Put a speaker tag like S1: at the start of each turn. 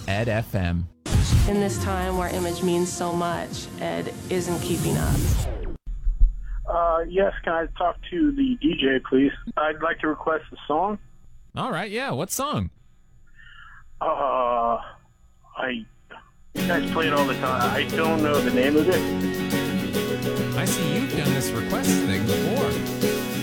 S1: Ed FM.
S2: In this time where image means so much, Ed isn't keeping up.
S3: Yes, can I talk to the DJ, please? I'd like to request a song.
S1: All right, yeah. What song?
S3: You guys play it all the time. I don't know the name of it.
S1: I see you've done this request thing before.